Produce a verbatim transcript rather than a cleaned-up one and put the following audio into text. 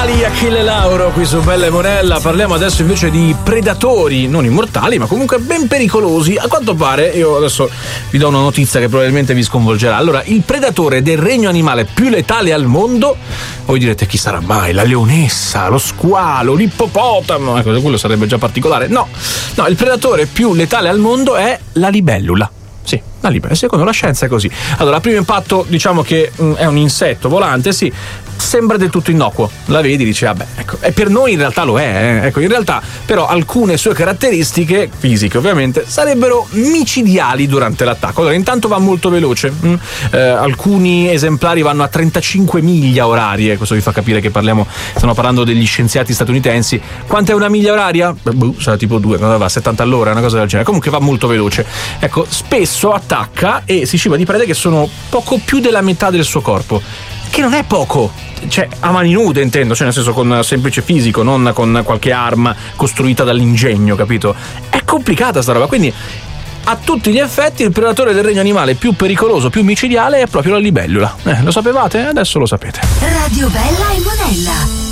Animali, Achille Lauro qui su Bella e Monella. Parliamo adesso invece di predatori non immortali ma comunque ben pericolosi. A quanto pare, io adesso vi do una notizia che probabilmente vi sconvolgerà. Allora, il predatore del regno animale più letale al mondo, voi direte chi sarà mai? La leonessa, lo squalo, l'ippopotamo? Ecco, quello sarebbe già particolare. No, no, il predatore più letale al mondo è la libellula. Sì, la libellula, secondo la scienza è così. Allora, a primo impatto diciamo che mh, è un insetto volante, sì, sembra del tutto innocuo. La vedi, dice, vabbè, ecco. E per noi in realtà lo è, eh. Ecco, in realtà però alcune sue caratteristiche, fisiche ovviamente, sarebbero micidiali durante l'attacco. Allora, intanto va molto veloce. Mm? Eh, alcuni esemplari vanno a trentacinque miglia orarie, questo vi fa capire che parliamo, stiamo parlando degli scienziati statunitensi. Quanto è una miglia oraria? Beh, sarà tipo due, va a settanta all'ora, una cosa del genere. Comunque va molto veloce. Ecco, spesso attacca e si ciba di prede che sono poco più della metà del suo corpo, che non è poco, cioè a mani nude intendo, cioè nel senso con semplice fisico, non con qualche arma costruita dall'ingegno, capito? È complicata sta roba, quindi a tutti gli effetti il predatore del regno animale più pericoloso, più micidiale è proprio la libellula. Eh, lo sapevate? Adesso lo sapete. Radio Bella e Monella.